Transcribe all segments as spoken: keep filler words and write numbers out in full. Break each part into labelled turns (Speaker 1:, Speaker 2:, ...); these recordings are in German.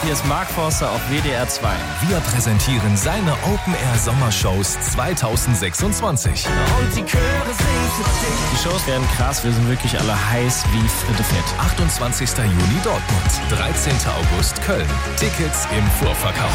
Speaker 1: hier ist Mark Forster auf W D R zwei.
Speaker 2: Wir präsentieren seine Open-Air-Sommershows zweitausendsechsundzwanzig.
Speaker 1: Und die Chöre singen für dich. Die Shows werden krass, wir sind wirklich alle heiß wie Fritte Fett.
Speaker 2: achtundzwanzigster Juni Dortmund, dreizehnter August Köln. Tickets im Vorverkauf.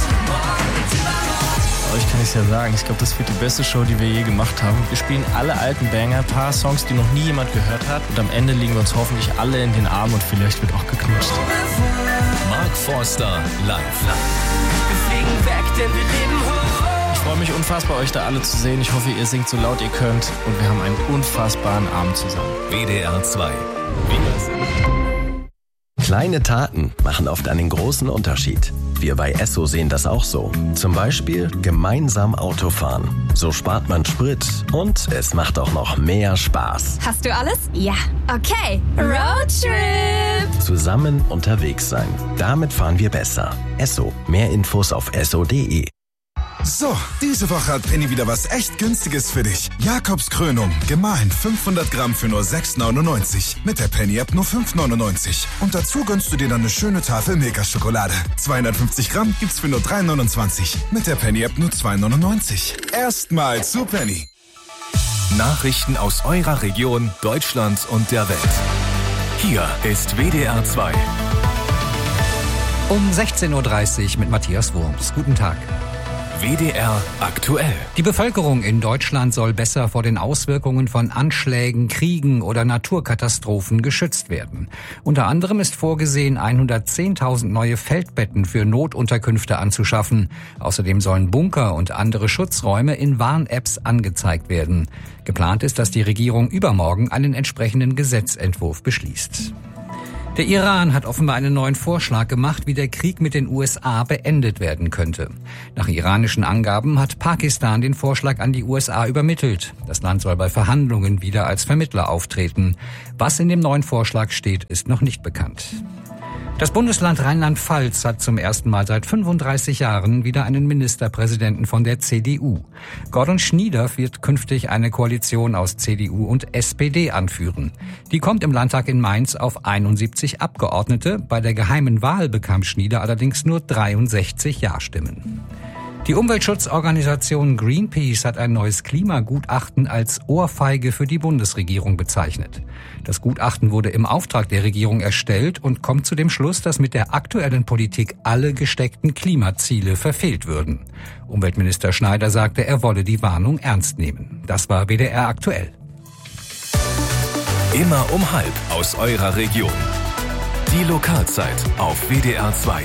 Speaker 1: Euch kann ich es ja sagen, ich glaube, das wird die beste Show, die wir je gemacht haben. Wir spielen alle alten Banger, ein paar Songs, die noch nie jemand gehört hat. Und am Ende liegen wir uns hoffentlich alle in den Armen und vielleicht wird auch geknutscht.
Speaker 2: Mark Forster live.
Speaker 3: Wir fliegen weg, denn wir leben hoch.
Speaker 1: Ich freue mich unfassbar, euch da alle zu sehen. Ich hoffe, ihr singt so laut ihr könnt. Und wir haben einen unfassbaren Abend zusammen.
Speaker 2: W D R zwei. Wiedersehen.
Speaker 4: Kleine Taten machen oft einen großen Unterschied. Wir bei Esso sehen das auch so. Zum Beispiel gemeinsam Auto fahren. So spart man Sprit und es macht auch noch mehr Spaß.
Speaker 5: Hast du alles? Ja. Okay. Roadtrip.
Speaker 4: Zusammen unterwegs sein. Damit fahren wir besser. Esso. Mehr Infos auf esso punkt de.
Speaker 6: So, diese Woche hat Penny wieder was echt Günstiges für dich. Jakobs Krönung, gemahlen fünfhundert Gramm für nur sechs neunundneunzig. Mit der Penny-App nur fünf neunundneunzig. Und dazu gönnst du dir dann eine schöne Tafel Milka-Schokolade. zweihundertfünfzig Gramm gibt's für nur drei neunundzwanzig. Mit der Penny-App nur zwei neunundneunzig. Erstmal zu Penny.
Speaker 2: Nachrichten aus eurer Region, Deutschland und der Welt. Hier ist W D R zwei.
Speaker 7: Um sechzehn Uhr dreißig mit Matthias Wurms. Guten Tag.
Speaker 2: W D R aktuell.
Speaker 7: Die Bevölkerung in Deutschland soll besser vor den Auswirkungen von Anschlägen, Kriegen oder Naturkatastrophen geschützt werden. Unter anderem ist vorgesehen, hundertzehntausend neue Feldbetten für Notunterkünfte anzuschaffen. Außerdem sollen Bunker und andere Schutzräume in Warn-Apps angezeigt werden. Geplant ist, dass die Regierung übermorgen einen entsprechenden Gesetzentwurf beschließt. Der Iran hat offenbar einen neuen Vorschlag gemacht, wie der Krieg mit den U S A beendet werden könnte. Nach iranischen Angaben hat Pakistan den Vorschlag an die U S A übermittelt. Das Land soll bei Verhandlungen wieder als Vermittler auftreten. Was in dem neuen Vorschlag steht, ist noch nicht bekannt. Das Bundesland Rheinland-Pfalz hat zum ersten Mal seit fünfunddreißig Jahren wieder einen Ministerpräsidenten von der C D U. Gordon Schnieder wird künftig eine Koalition aus C D U und S P D anführen. Die kommt im Landtag in Mainz auf einundsiebzig Abgeordnete. Bei der geheimen Wahl bekam Schnieder allerdings nur dreiundsechzig Ja-Stimmen. Die Umweltschutzorganisation Greenpeace hat ein neues Klimagutachten als Ohrfeige für die Bundesregierung bezeichnet. Das Gutachten wurde im Auftrag der Regierung erstellt und kommt zu dem Schluss, dass mit der aktuellen Politik alle gesteckten Klimaziele verfehlt würden. Umweltminister Schneider sagte, er wolle die Warnung ernst nehmen. Das war W D R aktuell.
Speaker 2: Immer um halb aus eurer Region. Die Lokalzeit auf W D R zwei.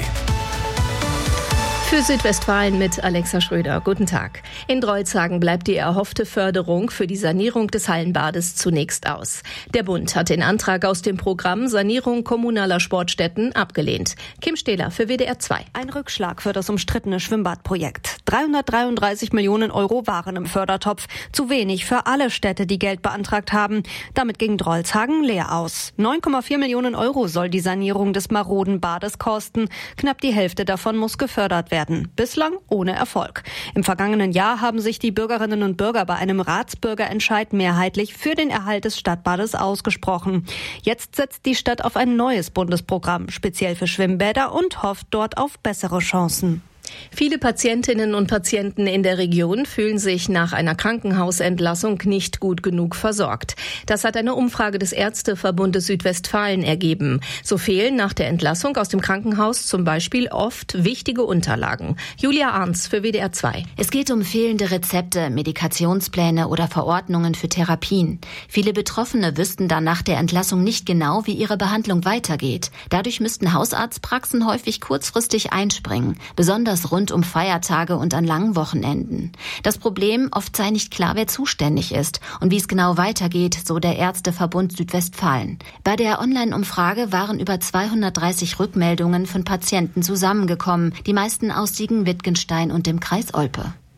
Speaker 8: Für Südwestfalen mit Alexa Schröder. Guten Tag. In Drolshagen bleibt die erhoffte Förderung für die Sanierung des Hallenbades zunächst aus. Der Bund hat den Antrag aus dem Programm Sanierung kommunaler Sportstätten abgelehnt. Kim Stehler für W D R zwei.
Speaker 9: Ein Rückschlag für das umstrittene Schwimmbadprojekt. dreihundertdreiunddreißig Millionen Euro waren im Fördertopf. Zu wenig für alle Städte, die Geld beantragt haben. Damit ging Drolshagen leer aus. neun Komma vier Millionen Euro soll die Sanierung des maroden Bades kosten. Knapp die Hälfte davon muss gefördert werden. Bislang ohne Erfolg. Im vergangenen Jahr haben sich die Bürgerinnen und Bürger bei einem Ratsbürgerentscheid mehrheitlich für den Erhalt des Stadtbades ausgesprochen. Jetzt setzt die Stadt auf ein neues Bundesprogramm, speziell für Schwimmbäder, und hofft dort auf bessere Chancen.
Speaker 8: Viele Patientinnen und Patienten in der Region fühlen sich nach einer Krankenhausentlassung nicht gut genug versorgt. Das hat eine Umfrage des Ärzteverbundes Südwestfalen ergeben. So fehlen nach der Entlassung aus dem Krankenhaus zum Beispiel oft wichtige Unterlagen. Julia Arns für W D R zwei.
Speaker 10: Es geht um fehlende Rezepte, Medikationspläne oder Verordnungen für Therapien. Viele Betroffene wüssten dann nach der Entlassung nicht genau, wie ihre Behandlung weitergeht. Dadurch müssten Hausarztpraxen häufig kurzfristig einspringen, besonders rund um Feiertage und an langen Wochenenden. Das Problem, oft sei nicht klar, wer zuständig ist und wie es genau weitergeht, so der Ärzteverbund Südwestfalen. Bei der Online-Umfrage waren über zweihundertdreißig Rückmeldungen von Patienten zusammengekommen, die meisten aus Siegen, Wittgenstein und dem Kreis Olpe.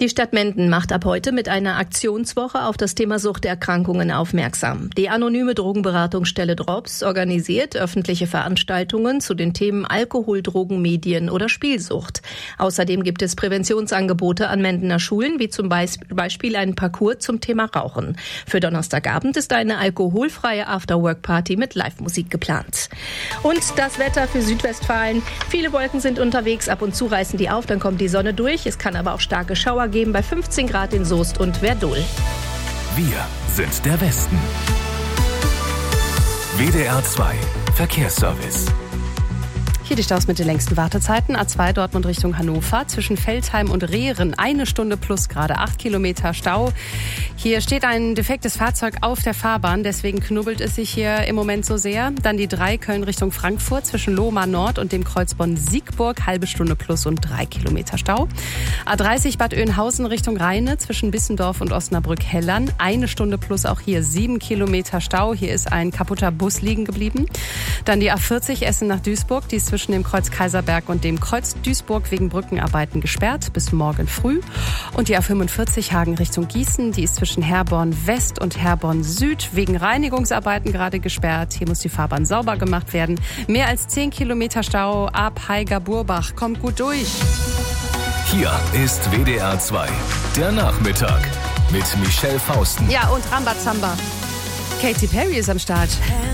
Speaker 8: Die Stadt Menden macht ab heute mit einer Aktionswoche auf das Thema Suchterkrankungen aufmerksam. Die anonyme Drogenberatungsstelle Drops organisiert öffentliche Veranstaltungen zu den Themen Alkohol, Drogen, Medien oder Spielsucht. Außerdem gibt es Präventionsangebote an Mendener Schulen, wie zum Beispiel einen Parcours zum Thema Rauchen. Für Donnerstagabend ist eine alkoholfreie After-Work-Party mit Live-Musik geplant. Und das Wetter für Südwestfalen. Viele Wolken sind unterwegs, ab und zu reißen die auf, dann kommt die Sonne durch. Es kann aber auch starke Schauer geben bei fünfzehn Grad in Soest und Verdol.
Speaker 2: Wir sind der Westen. W D R zwei Verkehrsservice.
Speaker 11: Hier die Staus mit den längsten Wartezeiten. A zwei Dortmund Richtung Hannover. Zwischen Veltheim und Rehren eine Stunde plus gerade acht Kilometer Stau. Hier steht ein defektes Fahrzeug auf der Fahrbahn. Deswegen knubbelt es sich hier im Moment so sehr. Dann die drei Köln Richtung Frankfurt. Zwischen Lohmar Nord und dem Kreuz Bonn-Siegburg. Halbe Stunde plus und drei Kilometer Stau. A dreißig Bad Oeynhausen Richtung Rheine. Zwischen Bissendorf und Osnabrück-Hellern. Eine Stunde plus auch hier sieben Kilometer Stau. Hier ist ein kaputter Bus liegen geblieben. Dann die A vierzig Essen nach Duisburg. Die ist zwischen dem Kreuz Kaiserberg und dem Kreuz Duisburg wegen Brückenarbeiten gesperrt bis morgen früh. Und die A fünfundvierzig Hagen Richtung Gießen, die ist zwischen Herborn West und Herborn Süd wegen Reinigungsarbeiten gerade gesperrt. Hier muss die Fahrbahn sauber gemacht werden. Mehr als zehn Kilometer Stau ab Haiger-Burbach. Kommt gut durch.
Speaker 2: Hier ist W D R zwei, der Nachmittag mit Michelle Fausten.
Speaker 11: Ja, und Rambazamba. Katy Perry ist am Start.